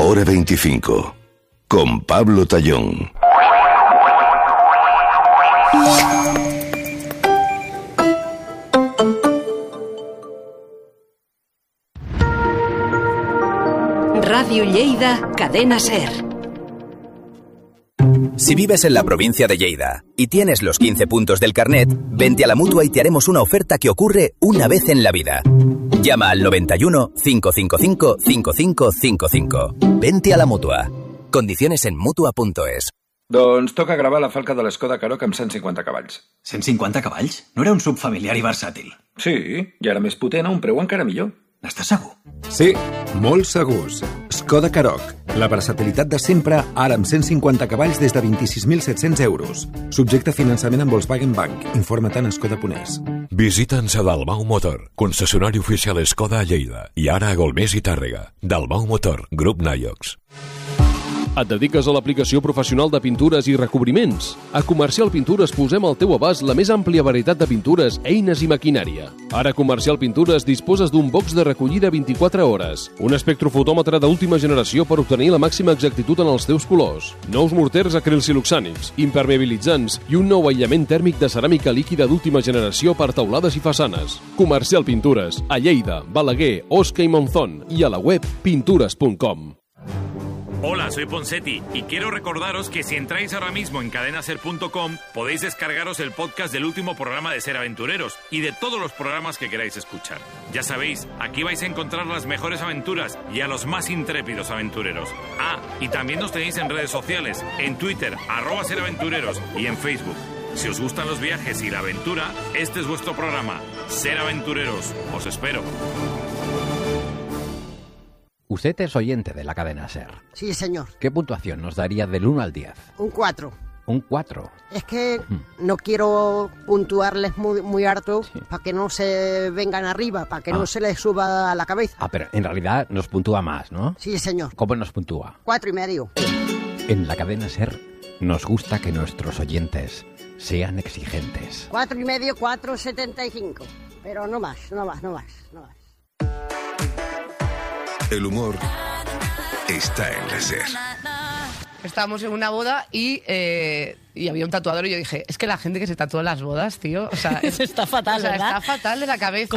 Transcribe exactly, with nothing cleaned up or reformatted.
Hora veinticinco, con Pablo Tallón. Radio Lleida, Cadena SER. Si vives en la provincia de Lleida y tienes los quince puntos del carnet, vente a la Mutua y te haremos una oferta que ocurre una vez en la vida. Llama al noventa y uno, cinco cinco cinco, cinco cinco cinco cinco. Vente a la Mutua. Condiciones en Mutua punto es. Doncs toca gravar la falca de l'Skoda Karoq amb cent cinquanta cavalls. cent cinquanta cavalls? No era un subfamiliar i versàtil? Sí, i ara més potent, a un preu encara millor. N'estàs segur? Sí, molt segurs. Skoda Karoq. La versatilitat de sempre, ara amb cent cinquanta cavalls des de vint-i-sis mil set-cents euros. Subjecte a finançament amb Volkswagen Bank. Informa't a skoda punt es. Visita'ns a Dalmau Motor, concessionari oficial Skoda a Lleida i ara a Golmés i Tàrrega. Dalmau Motor, Grup Naiox. Et dediques a l'aplicació professional de pintures i recobriments? A Comercial Pintures posem al teu abast la més àmplia varietat de pintures, eines i maquinària. Ara a Comercial Pintures disposes d'un box de recollida vint-i-quatre hores, un espectrofotòmetre d'última generació per obtenir la màxima exactitud en els teus colors, nous morters acrilsiloxànics, impermeabilitzants i un nou aïllament tèrmic de ceràmica líquida d'última generació per taulades i façanes. Comercial Pintures, a Lleida, Balaguer, Osca i Monzón i a la web pintures punt com. Hola, soy Ponsetti y quiero recordaros que si entráis ahora mismo en cadena ser punto com podéis descargaros el podcast del último programa de Ser Aventureros y de todos los programas que queráis escuchar. Ya sabéis, aquí vais a encontrar las mejores aventuras y a los más intrépidos aventureros. Ah, y también nos tenéis en redes sociales, en Twitter, arroba Ser Aventureros y en Facebook. Si os gustan los viajes y la aventura, este es vuestro programa. Ser Aventureros. Os espero. Usted es oyente de la cadena SER. Sí, señor. ¿Qué puntuación nos daría del uno al diez? Un cuatro. Un cuatro. Es que hmm. no quiero puntuarles muy, muy harto sí. para que no se vengan arriba, para que ah. no se les suba a la cabeza. Ah, pero en realidad nos puntúa más, ¿no? Sí, señor. ¿Cómo nos puntúa? Cuatro y medio. En la cadena SER nos gusta que nuestros oyentes sean exigentes. Cuatro y medio, cuatro setenta y cinco. Pero no más, no más, no más, no más. El humor está en la SER. Estábamos en una boda y, eh, y había un tatuador y yo dije, es que la gente que se tatúa en las bodas, tío, o sea, es, está fatal, o sea, ¿verdad? Está fatal de la cabeza.